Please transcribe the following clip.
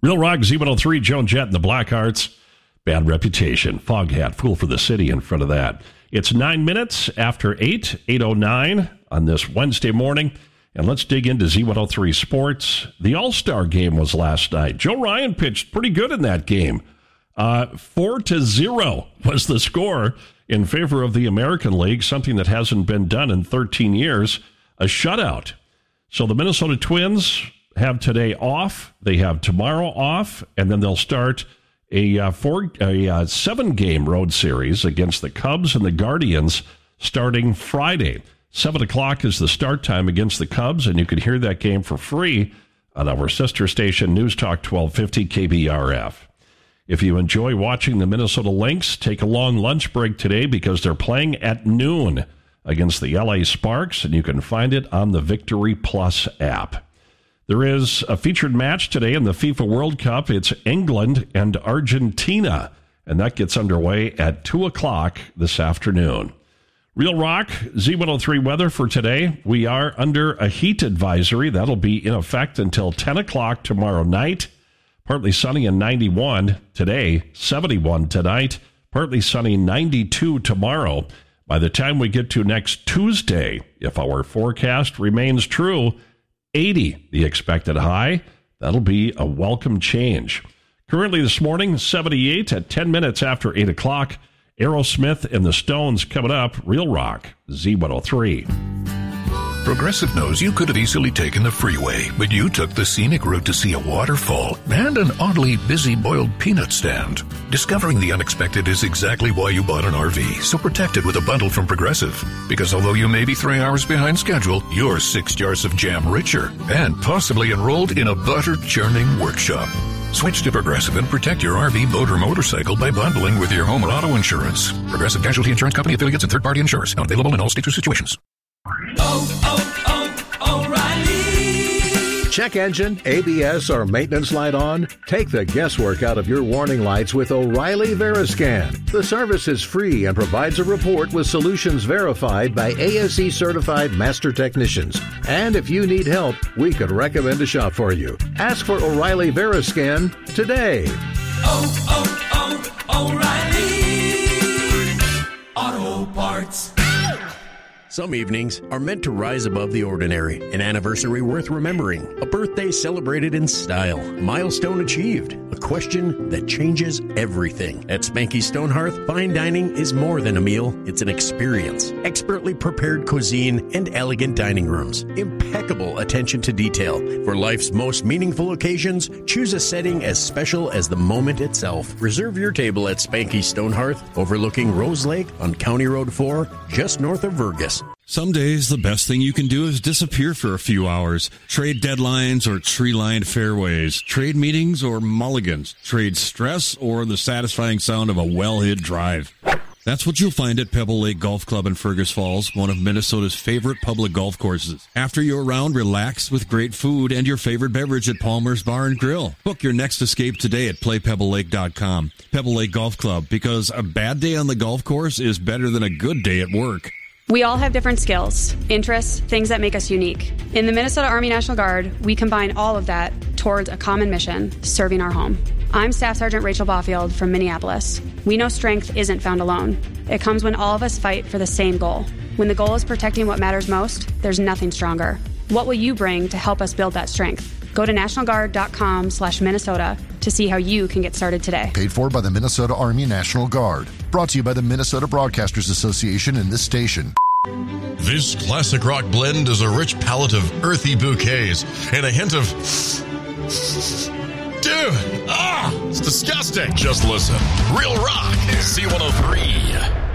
Real Rock, Z103, Joan Jett and the Blackhearts. Bad Reputation. Foghat, Fool for the City in front of that. It's 9 minutes after 8, 8:09 on this Wednesday morning. And let's dig into Z103 Sports. The All-Star game was last night. Joe Ryan pitched pretty good in that game. 4-0 was the score in favor of the American League, something that hasn't been done in 13 years, a shutout. So the Minnesota Twins have today off, they have tomorrow off, and then they'll start a 7-game road series against the Cubs and the Guardians starting Friday. 7 o'clock is the start time against the Cubs, and you can hear that game for free on our sister station, News Talk 1250 KBRF. If you enjoy watching the Minnesota Lynx, take a long lunch break today because they're playing at noon against the LA Sparks, and you can find it on the Victory Plus app. There is a featured match today in the FIFA World Cup. It's England and Argentina, and that gets underway at 2 o'clock this afternoon. Real Rock, Z103 weather for today. We are under a heat advisory. That'll be in effect until 10 o'clock tomorrow night. Partly sunny and 91 today, 71 tonight. Partly sunny, 92 tomorrow. By the time we get to next Tuesday, if our forecast remains true, 80 the expected high. That'll be a welcome change. Currently this morning, 78 at 10 minutes after 8 o'clock. Aerosmith and the Stones coming up. Real Rock, Z103. Progressive knows you could have easily taken the freeway, but you took the scenic route to see a waterfall and an oddly busy boiled peanut stand. Discovering the unexpected is exactly why you bought an RV, so protect it with a bundle from Progressive. Because although you may be 3 hours behind schedule, you're 6 jars of jam richer and possibly enrolled in a butter-churning workshop. Switch to Progressive and protect your RV, boat, or motorcycle by bundling with your home or auto insurance. Progressive Casualty Insurance Company, affiliates, and third-party insurers. Not available in all states or situations. O'Reilly. Check engine, ABS, or maintenance light on? Take the guesswork out of your warning lights with O'Reilly Veriscan. The service is free and provides a report with solutions verified by ASE-certified master technicians. And if you need help, we could recommend a shop for you. Ask for O'Reilly Veriscan today. O'Reilly Auto Parts. Some evenings are meant to rise above the ordinary. An anniversary worth remembering. A birthday celebrated in style. Milestone achieved. A question that changes everything. At Spanky Stonehearth, fine dining is more than a meal. It's an experience. Expertly prepared cuisine and elegant dining rooms. Impeccable attention to detail. For life's most meaningful occasions, choose a setting as special as the moment itself. Reserve your table at Spanky Stonehearth, overlooking Rose Lake on County Road 4, just north of Vergas. Some days, the best thing you can do is disappear for a few hours. Trade deadlines or tree-lined fairways. Trade meetings or mulligans. Trade stress or the satisfying sound of a well-hit drive. That's what you'll find at Pebble Lake Golf Club in Fergus Falls, one of Minnesota's favorite public golf courses. After your round, relax with great food and your favorite beverage at Palmer's Bar and Grill. Book your next escape today at playpebblelake.com. Pebble Lake Golf Club, because a bad day on the golf course is better than a good day at work. We all have different skills, interests, things that make us unique. In the Minnesota Army National Guard, we combine all of that towards a common mission, serving our home. I'm Staff Sergeant Rachel Baufield from Minneapolis. We know strength isn't found alone. It comes when all of us fight for the same goal. When the goal is protecting what matters most, there's nothing stronger. What will you bring to help us build that strength? Go to nationalguard.com/Minnesota to see how you can get started today. Paid for by the Minnesota Army National Guard. Brought to you by the Minnesota Broadcasters Association and this station. This classic rock blend is a rich palette of earthy bouquets and a hint of... Dude! It's disgusting! Just listen. Real Rock, Z103.